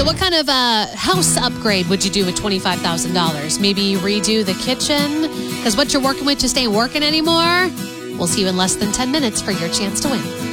So what kind of house upgrade would you do with $25,000? Maybe redo the kitchen? Because what you're working with just ain't working anymore? We'll see you in less than 10 minutes for your chance to win.